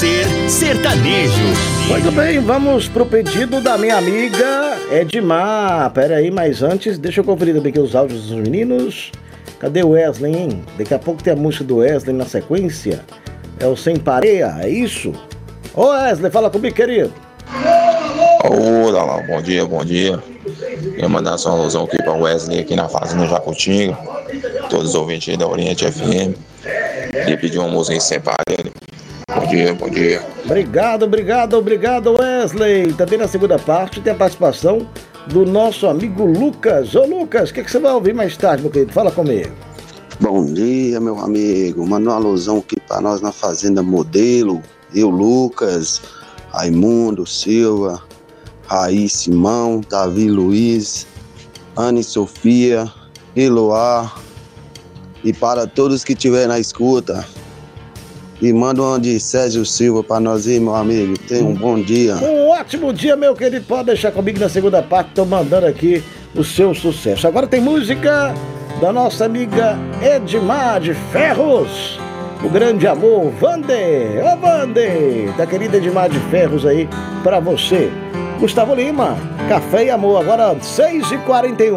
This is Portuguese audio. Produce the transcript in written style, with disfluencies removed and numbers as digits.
Ser Sertanejo. Muito bem, vamos pro pedido da minha amiga Edmar. Pera aí, mas antes, deixa eu conferir também aqui os áudios dos meninos. Cadê o Wesley, hein? Daqui a pouco tem a música do Wesley na sequência. É o Sem Pareia, é isso? Ô Wesley, fala comigo, querido. Olá, bom dia, bom dia. Queria mandar só uma alusão aqui para o Wesley aqui na Fazenda Jacutinga. Todos os ouvintes aí da Oriente FM. Queria pedir uma música sem parede. Bom dia, bom dia. Obrigado, Wesley. Também na segunda parte tem a participação do nosso amigo Lucas. Ô Lucas, o que você vai ouvir mais tarde, meu querido? Fala comigo. Bom dia, meu amigo. Manda uma alusão aqui para nós na Fazenda Modelo. Eu, Lucas, Raimundo Silva, Raí Simão, Davi Luiz, Anne Sofia, Eloá, e para todos que estiverem na escuta, e manda uma de Sérgio Silva para nós aí, meu amigo. Tenha um bom dia. Um ótimo dia, meu querido. Pode deixar comigo na segunda parte, estou mandando aqui o seu sucesso. Agora tem música da nossa amiga Edmar de Ferros, o grande amor, Vander. Ô Vander, da querida Edmar de Ferros aí, para você. Gustavo Lima, Café e Amor, agora 6h41.